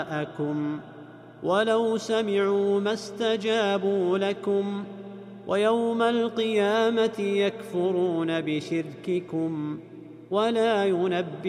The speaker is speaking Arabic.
ولو سمعوا ما استجابوا لكم ويوم القيامة يكفرون بشرككم ولا ينبئون